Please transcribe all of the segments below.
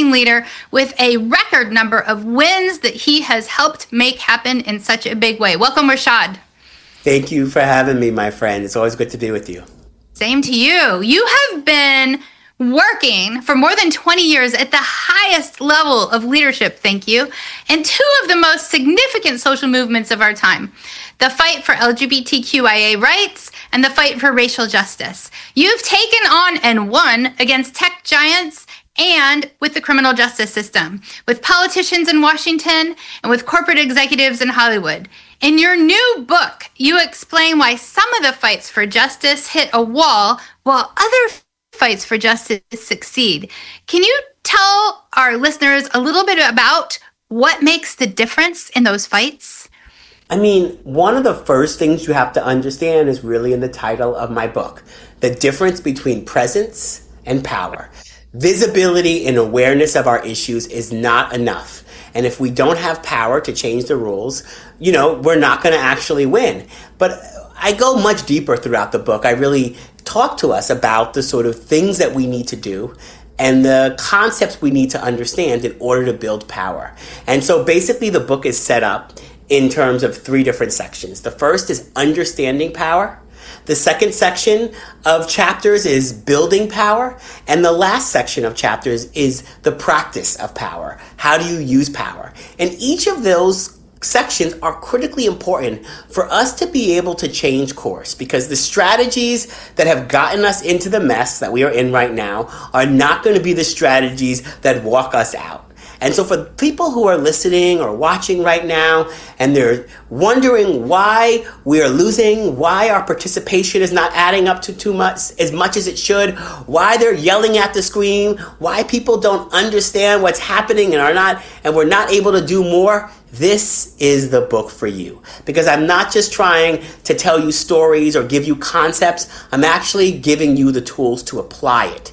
amazing leader with a record number of wins that he has helped make happen in such a big way. Welcome, Rashad. Thank you for having me, my friend. It's always good to be with you. Same to you. You have been working for more than 20 years at the highest level of leadership, thank you, in two of the most significant social movements of our time, the fight for LGBTQIA rights and the fight for racial justice. You've taken on and won against tech giants and with the criminal justice system, with politicians in Washington and with corporate executives in Hollywood. In your new book, you explain why some of the fights for justice hit a wall while other fights for justice succeed. Can you tell our listeners a little bit about what makes the difference in those fights? I mean, one of the first things you have to understand is really in the title of my book, the difference between presence and power. Visibility and awareness of our issues is not enough. And if we don't have power to change the rules, we're not going to actually win. But I go much deeper throughout the book. I really talk to us about the sort of things that we need to do and the concepts we need to understand in order to build power. And so basically the book is set up in terms of three different sections. The first is understanding power. The second section of chapters is building power. And the last section of chapters is the practice of power. How do you use power? And each of those sections are critically important for us to be able to change course, because the strategies that have gotten us into the mess that we are in right now are not going to be the strategies that walk us out. And so for people who are listening or watching right now and they're wondering why we are losing, why our participation is not adding up to too much as it should, why they're yelling at the screen, why people don't understand what's happening and we're not able to do more, this is the book for you. Because I'm not just trying to tell you stories or give you concepts. I'm actually giving you the tools to apply it.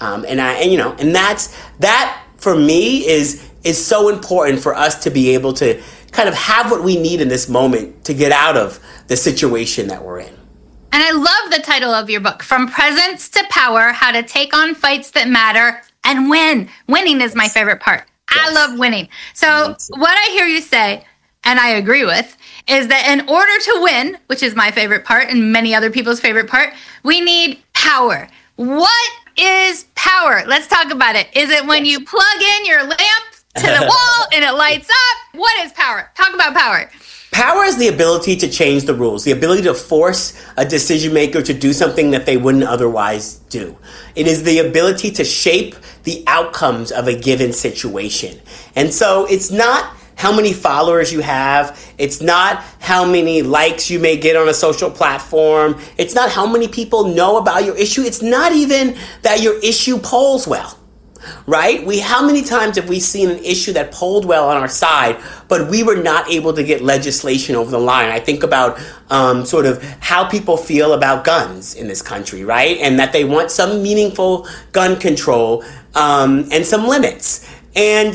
And that for me is so important for us to be able to kind of have what we need in this moment to get out of the situation that we're in. And I love the title of your book, From Presence to Power, How to Take on Fights That Matter and Win. Winning is my favorite part. Yes. I love winning. So what I hear you say, and I agree with, is that in order to win, which is my favorite part and many other people's favorite part, we need power. What is power? Let's talk about it. Is it when you plug in your lamp to the wall and it lights up? What is power? Talk about power. Power is the ability to change the rules, the ability to force a decision maker to do something that they wouldn't otherwise do. It is the ability to shape the outcomes of a given situation. And so it's not how many followers you have. It's not how many likes you may get on a social platform. It's not how many people know about your issue. It's not even that your issue polls well. Right? How many times have we seen an issue that polled well on our side, but we were not able to get legislation over the line? I think about sort of how people feel about guns in this country, right? And that they want some meaningful gun control and some limits. And,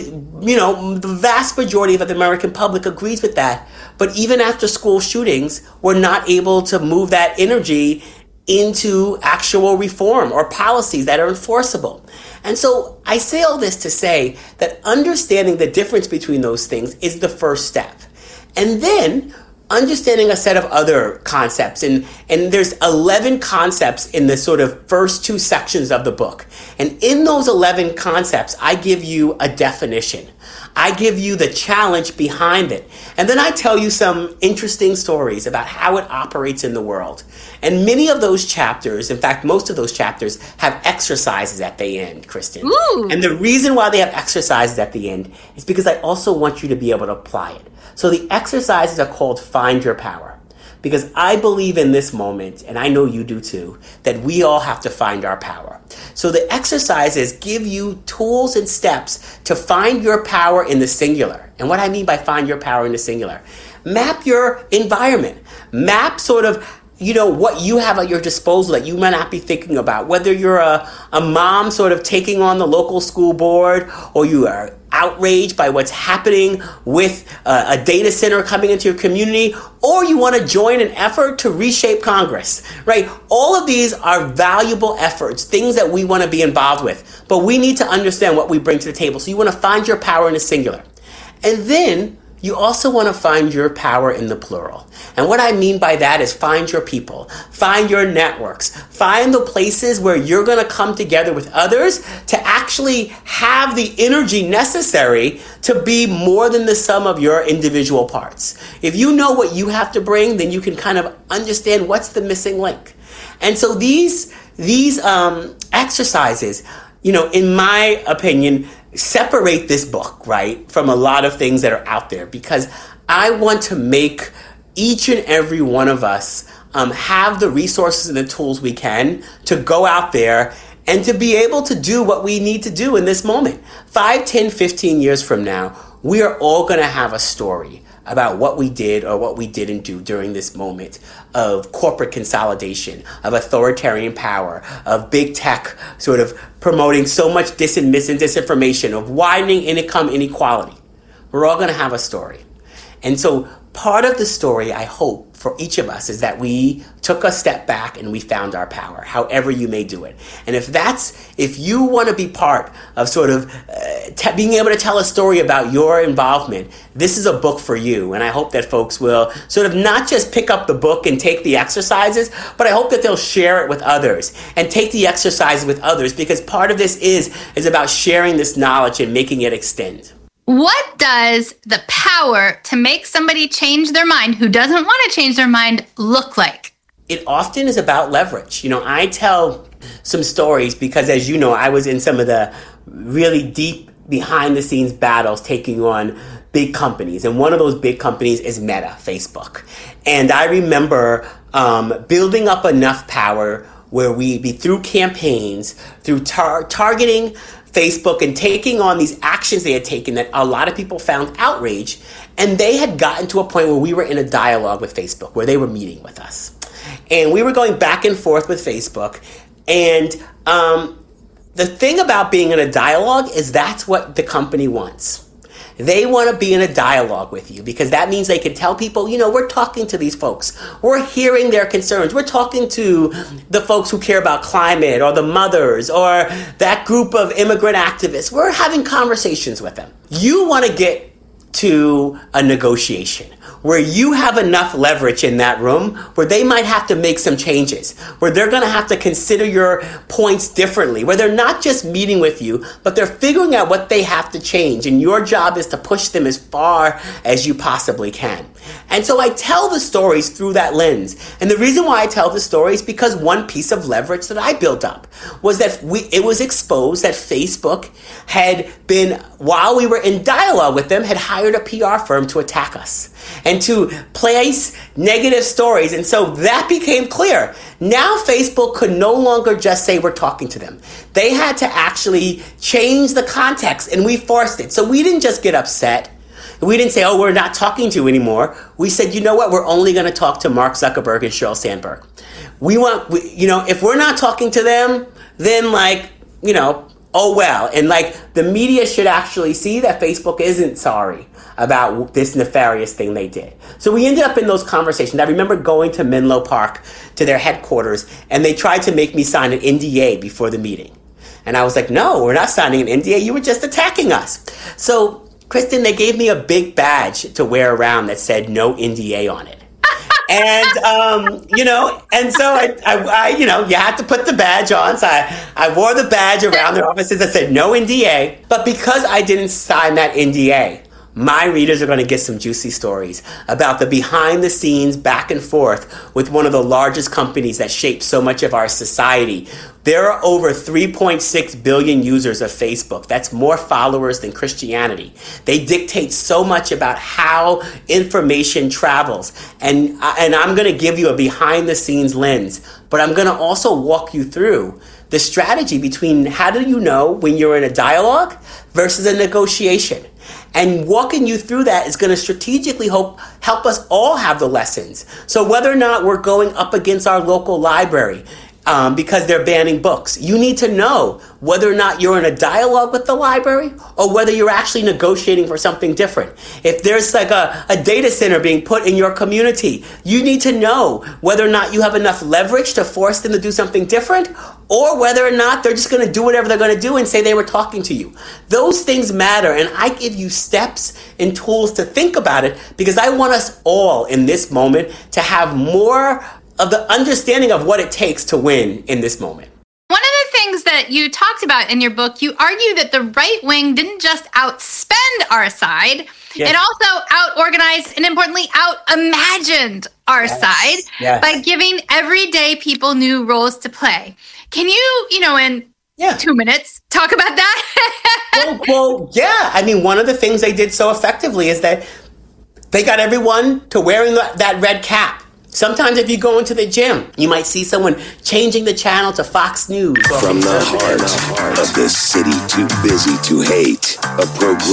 the vast majority of the American public agrees with that. But even after school shootings, we're not able to move that energy into actual reform or policies that are enforceable. And so I say all this to say that understanding the difference between those things is the first step. And then understanding a set of other concepts. And there's 11 concepts in the sort of first two sections of the book. And in those 11 concepts, I give you a definition. I give you the challenge behind it. And then I tell you some interesting stories about how it operates in the world. And many of those chapters, in fact, most of those chapters have exercises at the end, Kristen. Ooh. And the reason why they have exercises at the end is because I also want you to be able to apply it. So the exercises are called Find Your Power. Because I believe in this moment, and I know you do too, that we all have to find our power. So the exercises give you tools and steps to find your power in the singular. And what I mean by find your power in the singular, map your environment. Map sort of, what you have at your disposal that you might not be thinking about. Whether you're a mom sort of taking on the local school board, or you are outraged by what's happening with a data center coming into your community, or you want to join an effort to reshape Congress, right? All of these are valuable efforts, things that we want to be involved with, but we need to understand what we bring to the table. So you want to find your power in the singular. And then you also want to find your power in the plural. And what I mean by that is find your people, find your networks, find the places where you're going to come together with others to actually have the energy necessary to be more than the sum of your individual parts. If you know what you have to bring, then you can kind of understand what's the missing link. And so these exercises, in my opinion, separate this book, right, from a lot of things that are out there, because I want to make each and every one of us have the resources and the tools we can to go out there and to be able to do what we need to do in this moment. 5, 10, 15 years from now, we are all going to have a story about what we did or what we didn't do during this moment of corporate consolidation, of authoritarian power, of big tech sort of promoting so much disinformation, of widening income inequality. We're all going to have a story. And so part of the story, I hope, for each of us is that we took a step back and we found our power, however you may do it. And if you want to be part of sort of being able to tell a story about your involvement, this is a book for you. And I hope that folks will sort of not just pick up the book and take the exercises, but I hope that they'll share it with others and take the exercises with others, because part of this is about sharing this knowledge and making it extend. What does the power to make somebody change their mind who doesn't want to change their mind look like? It often is about leverage. I tell some stories because, as you know, I was in some of the really deep behind the scenes battles taking on big companies. And one of those big companies is Meta, Facebook. And I remember building up enough power where we be through campaigns, through targeting Facebook and taking on these actions they had taken that a lot of people found outrage. And they had gotten to a point where we were in a dialogue with Facebook, where they were meeting with us. And we were going back and forth with Facebook. And the thing about being in a dialogue is that's what the company wants. They want to be in a dialogue with you because that means they can tell people, we're talking to these folks. We're hearing their concerns. We're talking to the folks who care about climate or the mothers or that group of immigrant activists. We're having conversations with them. You want to get to a negotiation where you have enough leverage in that room where they might have to make some changes, where they're going to have to consider your points differently, where they're not just meeting with you, but they're figuring out what they have to change. And your job is to push them as far as you possibly can. And so I tell the stories through that lens. And the reason why I tell the stories is because one piece of leverage that I built up was that it was exposed that Facebook had been, while we were in dialogue with them, had hired a PR firm to attack us and to place negative stories. And so that became clear. Now Facebook could no longer just say we're talking to them. They had to actually change the context, and we forced it. So we didn't just get upset. We didn't say, we're not talking to you anymore. We said, you know what? We're only going to talk to Mark Zuckerberg and Sheryl Sandberg. If we're not talking to them, then oh well. And the media should actually see that Facebook isn't sorry about this nefarious thing they did. So we ended up in those conversations. I remember going to Menlo Park to their headquarters, and they tried to make me sign an NDA before the meeting. And I was like, no, we're not signing an NDA. You were just attacking us. So Kristen, they gave me a big badge to wear around that said no NDA on it. And, and so I you had to put the badge on. So I wore the badge around their offices that said no NDA. But because I didn't sign that NDA, my readers are going to get some juicy stories about the behind the scenes back and forth with one of the largest companies that shape so much of our society. There are over 3.6 billion users of Facebook. That's more followers than Christianity. They dictate so much about how information travels. And I'm going to give you a behind the scenes lens, but I'm going to also walk you through the strategy between how do you know when you're in a dialogue versus a negotiation. And walking you through that is going to strategically help us all have the lessons. So whether or not we're going up against our local library, because they're banning books. You need to know whether or not you're in a dialogue with the library or whether you're actually negotiating for something different. If there's like a data center being put in your community, you need to know whether or not you have enough leverage to force them to do something different, or whether or not they're just going to do whatever they're going to do and say they were talking to you. Those things matter, and I give you steps and tools to think about it because I want us all in this moment to have more of the understanding of what it takes to win in this moment. One of the things that you talked about in your book, you argue that the right wing didn't just outspend our side, it also out-organized and importantly out-imagined our side by giving everyday people new roles to play. Can you, in 2 minutes, talk about that? well, yeah. I mean, one of the things they did so effectively is that they got everyone to wearing that red cap. Sometimes if you go into the gym, you might see someone changing the channel to Fox News. From the heart of the city too busy to hate, a program